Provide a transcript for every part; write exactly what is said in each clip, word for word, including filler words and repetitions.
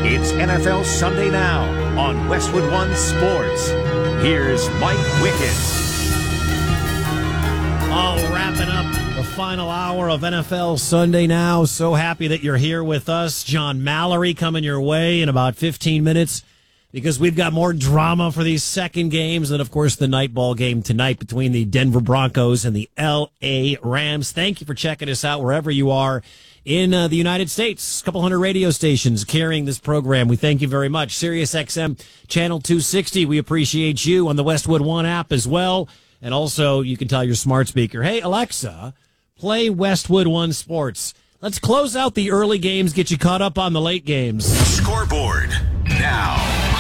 It's N F L Sunday Now on Westwood One Sports. Here's Mike Wickens. Oh, wrapping up the final hour of N F L Sunday Now. So happy that you're here with us. John Mallory coming your way in about fifteen minutes because we've got more drama for these second games and, of course, the night ball game tonight between the Denver Broncos and the L A Rams. Thank you for checking us out wherever you are in uh, the United States. A couple hundred radio stations carrying this program. We thank you very much. Sirius X M Channel two sixty. We appreciate you on the Westwood One app as well. And also, you can tell your smart speaker, hey, Alexa, play Westwood One Sports. Let's close out the early games, get you caught up on the late games. Scoreboard now.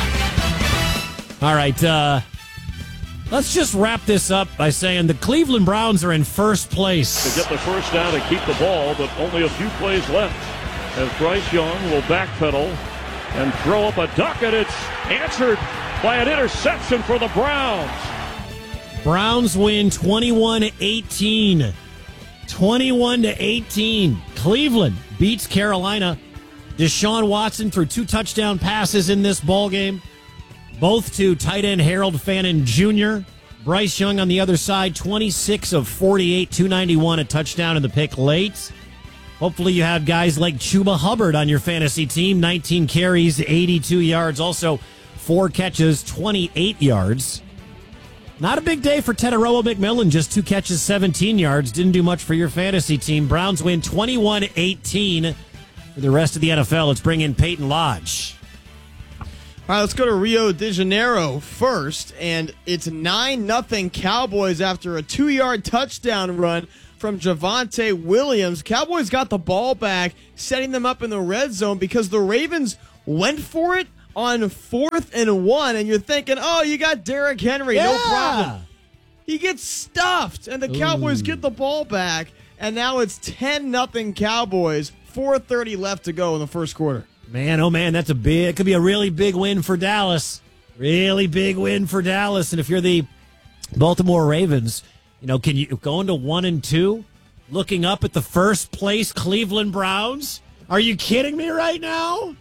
All right, uh, let's just wrap this up by saying the Cleveland Browns are in first place. To get the first down and keep the ball, but only a few plays left as Bryce Young will backpedal and throw up a duck, and it's answered by an interception for the Browns. Browns win twenty-one to eighteen. twenty-one to eighteen. Cleveland beats Carolina. Deshaun Watson threw two touchdown passes in this ball game, both to tight end Harold Fannin Junior Bryce Young on the other side, twenty-six of forty-eight, two ninety-one, a touchdown in the pick late. Hopefully you have guys like Chuba Hubbard on your fantasy team, nineteen carries, eighty-two yards, also four catches, twenty-eight yards. Not a big day for Teteroa McMillan, just two catches, seventeen yards. Didn't do much for your fantasy team. Browns win twenty-one eighteen. For the rest of the N F L, let's bring in Peyton Lodge. All right, let's go to Rio de Janeiro first, and it's nine nothing Cowboys after a two-yard touchdown run from Javonte Williams. Cowboys got the ball back, setting them up in the red zone because the Ravens went for it on fourth and one, and you're thinking, oh, you got Derrick Henry, yeah. no problem. He gets stuffed, and the Cowboys Ooh. get the ball back, and now it's ten nothing Cowboys, four thirty left to go in the first quarter. Man, oh man, that's a big, it could be a really big win for Dallas. Really big win for Dallas. And if you're the Baltimore Ravens, you know, can you go into one and two, looking up at the first place Cleveland Browns? Are you kidding me right now?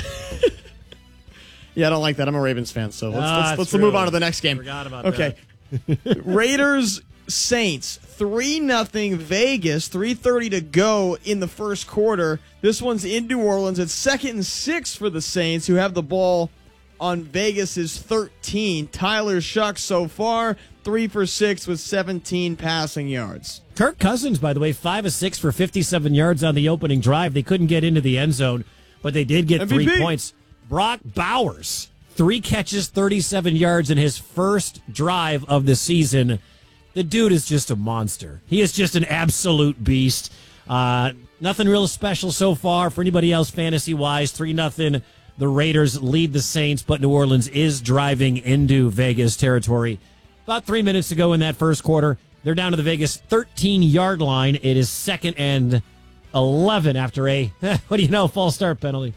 Yeah, I don't like that. I'm a Ravens fan, so let's Ah, let's, let's true. move on to the next game. Forgot about okay. that. Raiders Saints three nothing Vegas, three thirty to go in the first quarter. This one's in New Orleans. It's second and six for the Saints, who have the ball on Vegas's thirteen. Tyler Shuck so far three for six with seventeen passing yards. Kirk Cousins, by the way, five of six for fifty-seven yards on the opening drive. They couldn't get into the end zone, but they did get M V P. three points. Brock Bowers, three catches, thirty-seven yards in his first drive of the season. The dude is just a monster. He is just an absolute beast. Uh, nothing real special so far for anybody else fantasy-wise. three nothing. The Raiders lead the Saints, but New Orleans is driving into Vegas territory. About three minutes to go in that first quarter. They're down to the Vegas thirteen-yard line. It is second and eleven after a, what do you know, false start penalty.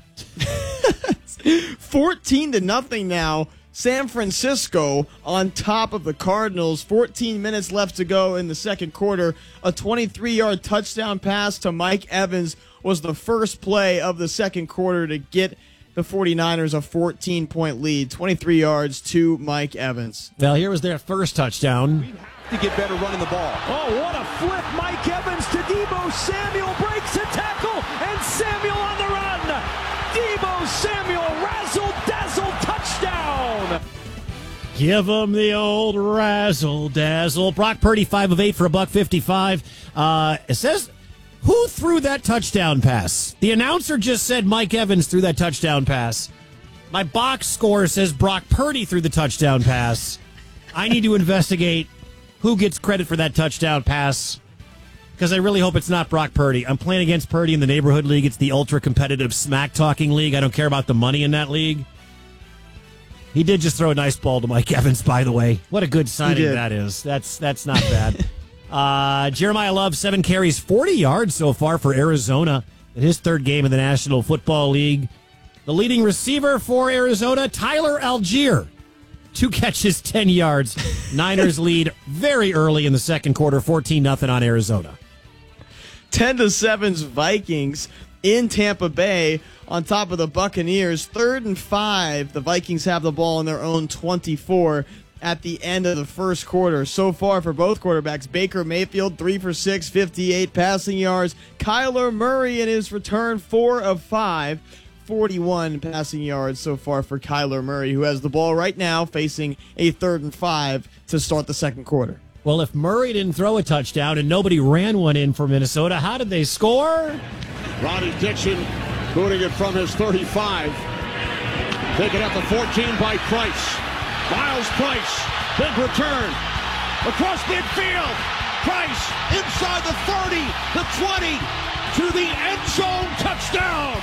fourteen to nothing now. San Francisco on top of the Cardinals. fourteen minutes left to go in the second quarter. A twenty-three-yard touchdown pass to Mike Evans was the first play of the second quarter to get the 49ers a fourteen-point lead. twenty-three yards to Mike Evans. Well, here was their first touchdown. We have to get better running the ball. Oh, what a flip. Mike Evans to Deebo Samuel. Breaks a tackle, and Samuel on the run. Deebo Samuel, razzle-dazzle touchdown. Give him the old razzle-dazzle. Brock Purdy, five of eight for a buck fifty-five. Uh, it says, who threw that touchdown pass? The announcer just said Mike Evans threw that touchdown pass. My box score says Brock Purdy threw the touchdown pass. I need to investigate who gets credit for that touchdown pass, because I really hope it's not Brock Purdy. I'm playing against Purdy in the neighborhood league. It's the ultra-competitive smack-talking league. I don't care about the money in that league. He did just throw a nice ball to Mike Evans, by the way. What a good signing that is. That's that's not bad. uh, Jeremiah Love, seven carries, forty yards so far for Arizona in his third game in the National Football League. The leading receiver for Arizona, Tyler Algier. Two catches, ten yards. Niners lead very early in the second quarter, fourteen nothing on Arizona. ten to seven's Vikings. in Tampa Bay on top of the Buccaneers. Third and five. The Vikings have the ball in their own twenty-four at the end of the first quarter. So far for both quarterbacks, Baker Mayfield, three for six, fifty-eight passing yards. Kyler Murray in his return, four of five, forty-one passing yards so far for Kyler Murray, who has the ball right now facing a third and five to start the second quarter. Well, if Murray didn't throw a touchdown and nobody ran one in for Minnesota, how did they score? Ronnie Dixon booting it from his thirty-five. Taken at the fourteen by Price. Miles Price, big return. Across midfield. Price inside the thirty, the twenty, to the end zone, touchdown.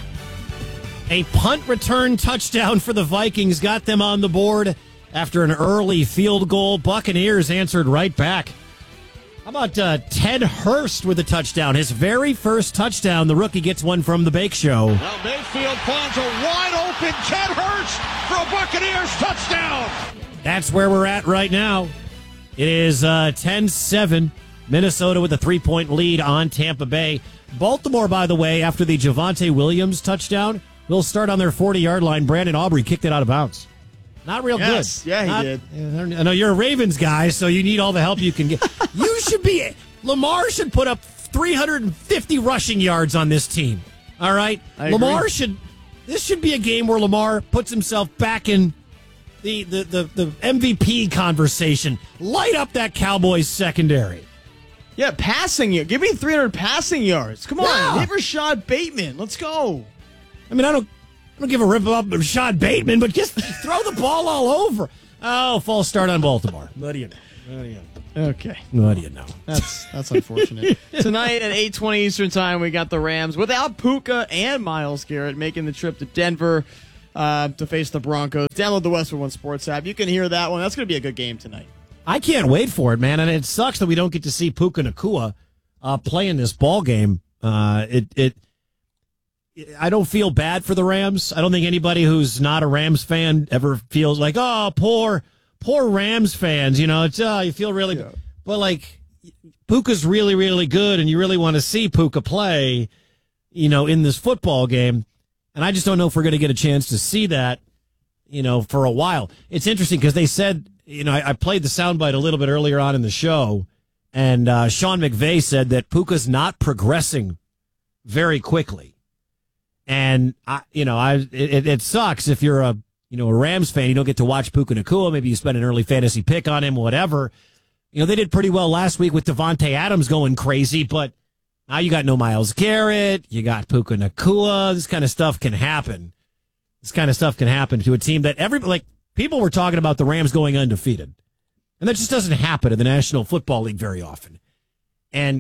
A punt return touchdown for the Vikings got them on the board after an early field goal. Buccaneers answered right back. How about uh, Ted Hurst with a touchdown? His very first touchdown. The rookie gets one from the Bake Show. Now Mayfield finds a wide open Ted Hurst for a Buccaneers touchdown. That's where we're at right now. It is uh, ten seven. Minnesota with a three-point lead on Tampa Bay. Baltimore, by the way, after the Javonte Williams touchdown, will start on their forty-yard line. Brandon Aubrey kicked it out of bounds. Not real yes, good. Yeah, he Not, did. I know you're a Ravens guy, so you need all the help you can get. You should be. Lamar should put up three hundred fifty rushing yards on this team. All right? I Lamar agree. should. This should be a game where Lamar puts himself back in the, the, the, the M V P conversation. Light up that Cowboys secondary. Yeah, passing you. Give me three hundred passing yards. Come on. Yeah. Hit Rashad Bateman. Let's go. I mean, I don't, I don't give a rip about Rashad Bateman, but just throw the ball all over. Oh, false start on Baltimore. What do you know? What do you know? Okay. What do you know? That's that's unfortunate. Tonight at eight twenty Eastern Time, we got the Rams without Puka and Myles Garrett making the trip to Denver uh, to face the Broncos. Download the Westwood One Sports app. You can hear that one. That's going to be a good game tonight. I can't wait for it, man. And it sucks that we don't get to see Puka Nacua uh, play in this ball game. Uh, it, it, I don't feel bad for the Rams. I don't think anybody who's not a Rams fan ever feels like, oh, poor, poor Rams fans. You know, it's, oh, you feel really, Yeah. but like Puka's really, really good, and you really want to see Puka play, you know, in this football game. And I just don't know if we're going to get a chance to see that, you know, for a while. It's interesting because they said, you know, I, I played the soundbite a little bit earlier on in the show, and uh, Sean McVay said that Puka's not progressing very quickly. And, I, you know, I it, it sucks if you're a, you know, a Rams fan, you don't get to watch Puka Nacua. Maybe you spend an early fantasy pick on him, whatever. You know, they did pretty well last week with Devontae Adams going crazy, but now you got no Myles Garrett, you got Puka Nacua. This kind of stuff can happen. This kind of stuff can happen to a team that every, like, people were talking about the Rams going undefeated. And that just doesn't happen in the National Football League very often. And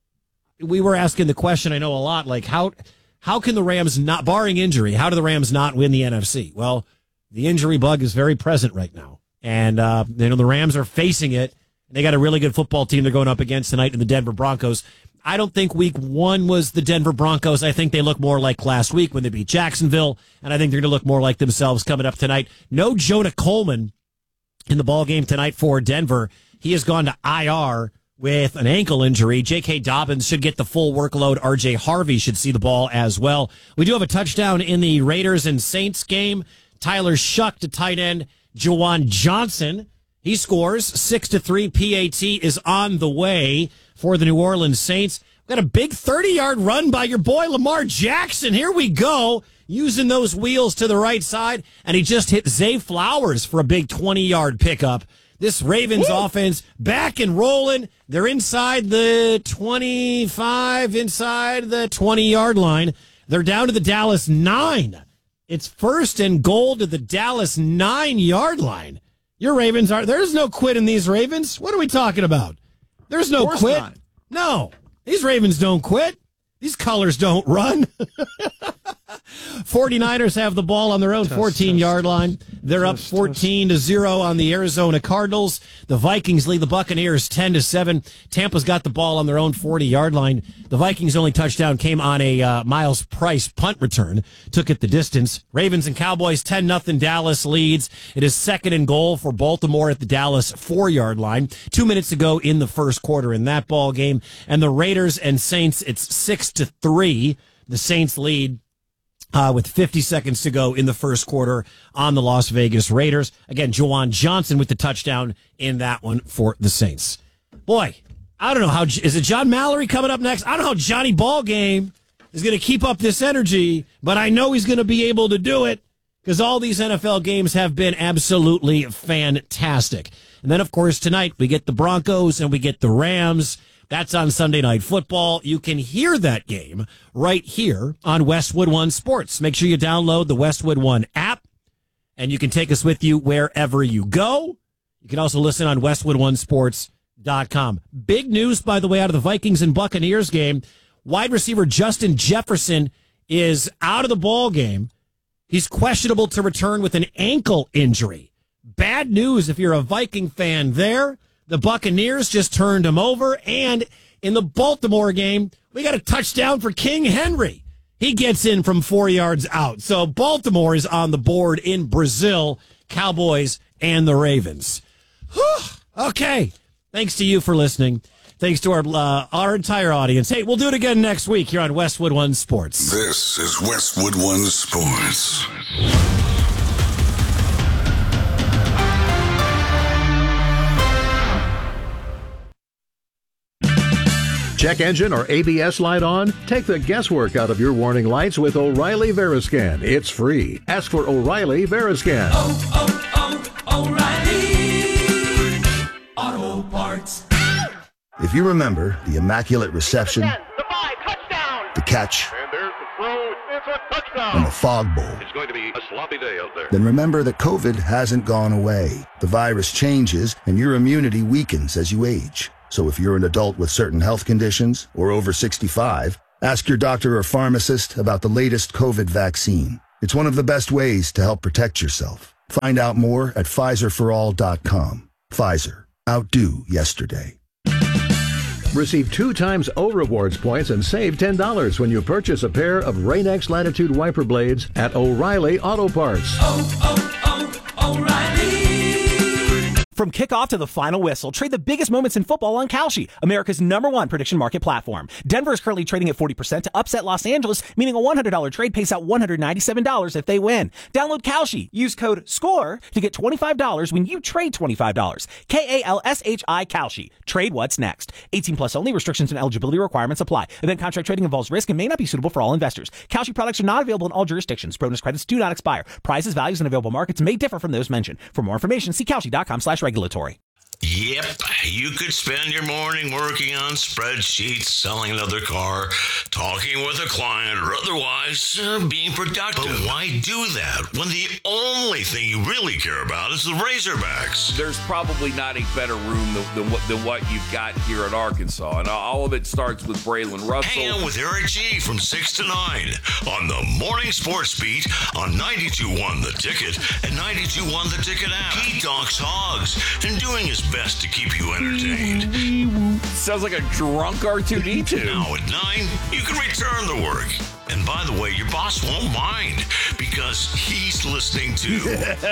we were asking the question, I know a lot, like, how how can the Rams not, barring injury, how do the Rams not win the N F C? Well, the injury bug is very present right now. And, uh, you know, the Rams are facing it. They got a really good football team they're going up against tonight in the Denver Broncos. I don't think week one was the Denver Broncos. I think they look more like last week when they beat Jacksonville, and I think they're going to look more like themselves coming up tonight. No Jonah Coleman in the ball game tonight for Denver. He has gone to I R with an ankle injury. J K. Dobbins should get the full workload. R J. Harvey should see the ball as well. We do have a touchdown in the Raiders and Saints game. Tyler Shuck to tight end Juwan Johnson. He scores six to three. P A T is on the way for the New Orleans Saints. We've got a big thirty-yard run by your boy Lamar Jackson. Here we go, using those wheels to the right side, and he just hit Zay Flowers for a big twenty-yard pickup. This Ravens Woo! offense back and rolling. They're inside the twenty-five, inside the twenty-yard line. They're down to the Dallas nine. It's first and goal to the Dallas nine-yard line. Your Ravens are, there's no quit in these Ravens. What are we talking about? There's no quit. Not. No, these Ravens don't quit. These colors don't run. forty-niners have the ball on their own fourteen-yard line. They're up fourteen to zero on the Arizona Cardinals. The Vikings lead the Buccaneers ten to seven. Tampa's got the ball on their own forty-yard line. The Vikings' only touchdown came on a uh, Miles Price punt return. Took it the distance. Ravens and Cowboys ten nothing. Dallas leads. It is second and goal for Baltimore at the Dallas four-yard line. Two minutes to go in the first quarter in that ball game. And the Raiders and Saints, it's six to three. The Saints lead uh, with fifty seconds to go in the first quarter on the Las Vegas Raiders. Again, Juwan Johnson with the touchdown in that one for the Saints. Boy, I don't know how, is it John Mallory coming up next? I don't know how Johnny Ballgame is going to keep up this energy, but I know he's going to be able to do it because all these N F L games have been absolutely fantastic. And then, of course, tonight we get the Broncos and we get the Rams. That's on Sunday Night Football. You can hear that game right here on Westwood One Sports. Make sure you download the Westwood One app, and you can take us with you wherever you go. You can also listen on westwood one sports dot com. Big news, by the way, out of the Vikings and Buccaneers game. Wide receiver Justin Jefferson is out of the ball game. He's questionable to return with an ankle injury. Bad news if you're a Viking fan there. The Buccaneers just turned him over. And in the Baltimore game, we got a touchdown for King Henry. He gets in from four yards out. So Baltimore is on the board in Brazil, Cowboys and the Ravens. Whew. Okay. Thanks to you for listening. Thanks to our uh, our entire audience. Hey, we'll do it again next week here on Westwood One Sports. This is Westwood One Sports. Check engine or A B S light on? Take the guesswork out of your warning lights with O'Reilly Veriscan. It's free. Ask for O'Reilly Veriscan. Oh, oh, oh, O'Reilly Auto Parts. If you remember the Immaculate Reception, The five, touchdown. the catch, And there's the throw. It's a touchdown. and the Fog Bowl, It's going to be a sloppy day out there. then remember that COVID hasn't gone away. The virus changes, and your immunity weakens as you age. So if you're an adult with certain health conditions or over sixty-five, ask your doctor or pharmacist about the latest COVID vaccine. It's one of the best ways to help protect yourself. Find out more at Pfizer for all dot com. Pfizer. Outdo yesterday. Receive two times O Rewards points and save ten dollars when you purchase a pair of Rain-X Latitude wiper blades at O'Reilly Auto Parts. Oh, oh, O'Reilly. From kickoff to the final whistle, trade the biggest moments in football on Kalshi, America's number one prediction market platform. Denver is currently trading at forty percent to upset Los Angeles, meaning a one hundred dollars trade pays out one hundred ninety-seven dollars if they win. Download Kalshi. Use code SCORE to get twenty-five dollars when you trade twenty-five dollars. K A L S H I Kalshi. Trade what's next. eighteen plus only. Restrictions and eligibility requirements apply. Event contract trading involves risk and may not be suitable for all investors. Kalshi products are not available in all jurisdictions. Bonus credits do not expire. Prices, values, and available markets may differ from those mentioned. For more information, see Kalshi.com slash regulatory. Yep, you could spend your morning working on spreadsheets, selling another car, talking with a client, or otherwise uh, being productive. But why do that when the only thing you really care about is the Razorbacks? There's probably not a better room than, than, what, than what you've got here in Arkansas, and all of it starts with Braylon Russell. Hang out with Eric G from six to nine on the Morning Sports Beat on ninety-two point one The Ticket and ninety-two point one The Ticket app. He talks hogs and doing his best to keep you entertained. Sounds like a drunk R two D two. Now at nine, you can return to work. And by the way, your boss won't mind because he's listening to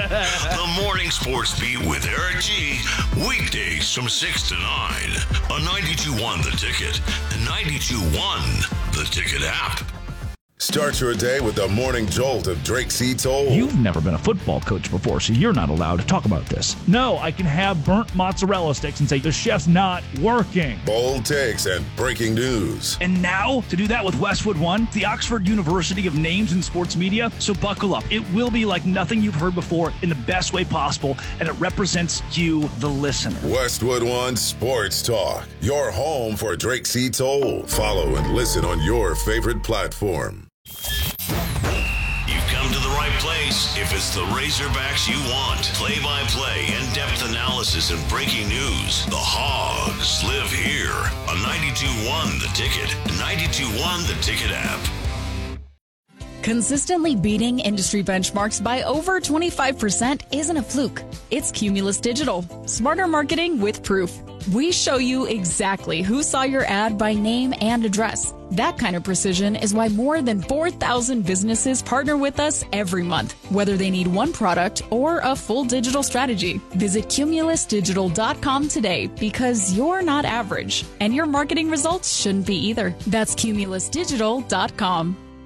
the Morning Sports Beat with Eric G. Weekdays from six to nine on ninety-two point one The Ticket and ninety-two point one The Ticket app. Start your day with the morning jolt of Drake C. Toll. You've never been a football coach before, so you're not allowed to talk about this. No, I can have burnt mozzarella sticks and say the chef's not working. Bold takes and breaking news. And now, to do that with Westwood One, the Oxford University of Names in Sports Media, so buckle up. It will be like nothing you've heard before in the best way possible, and it represents you, the listener. Westwood One Sports Talk, your home for Drake C. Toll. Follow and listen on your favorite platform. You've come to the right place if it's the Razorbacks you want. Play-by-play, in-depth analysis, and breaking news. The Hogs live here on ninety-two point one The Ticket and ninety-two point one The Ticket app. Consistently beating industry benchmarks by over twenty-five percent isn't a fluke. It's Cumulus Digital. Smarter marketing with proof. We show you exactly who saw your ad by name and address. That kind of precision is why more than four thousand businesses partner with us every month, whether they need one product or a full digital strategy. Visit cumulus digital dot com today because you're not average, and your marketing results shouldn't be either. That's cumulus digital dot com.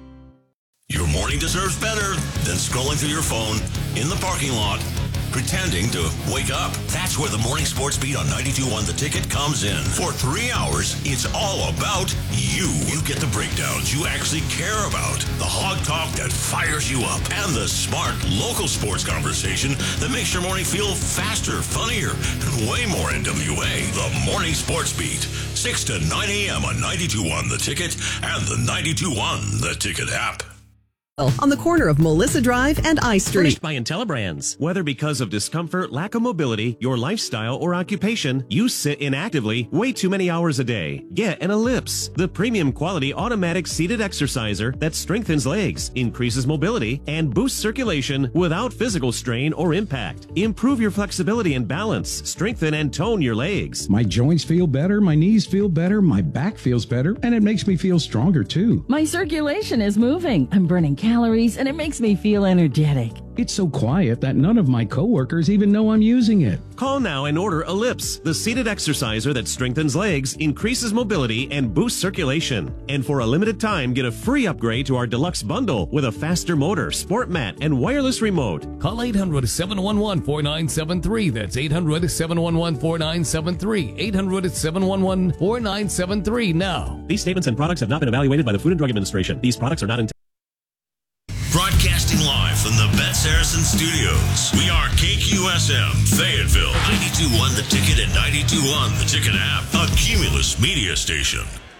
morning deserves better than scrolling through your phone in the parking lot, pretending to wake up. That's where the Morning Sports Beat on ninety-two point one The Ticket comes in. For three hours, it's all about you. You get the breakdowns you actually care about, the hog talk that fires you up, and the smart local sports conversation that makes your morning feel faster, funnier, and way more N W A. The Morning Sports Beat, six to nine a.m. on ninety-two point one The Ticket and the ninety-two point one The Ticket app. On the corner of Melissa Drive and I Street. Furnished by IntelliBrands. Whether because of discomfort, lack of mobility, your lifestyle, or occupation, you sit inactively way too many hours a day. Get an Ellipse, the premium quality automatic seated exerciser that strengthens legs, increases mobility, and boosts circulation without physical strain or impact. Improve your flexibility and balance, strengthen and tone your legs. My joints feel better, my knees feel better, my back feels better, and it makes me feel stronger too. My circulation is moving. I'm burning calories, and it makes me feel energetic. It's so quiet that none of my coworkers even know I'm using it. Call now and order Ellipse, the seated exerciser that strengthens legs, increases mobility, and boosts circulation. And for a limited time, get a free upgrade to our deluxe bundle with a faster motor, sport mat, and wireless remote. Call eight hundred, seven one one, four nine seven three. That's eight hundred, seven one one, four nine seven three. eight hundred, seven one one, four nine seven three now. These statements and products have not been evaluated by the Food and Drug Administration. These products are not intended. Broadcasting live from the Bet Saracen Studios. We are K Q S M, Fayetteville, ninety-two point one The Ticket and ninety-two point one The Ticket app, a Cumulus media station.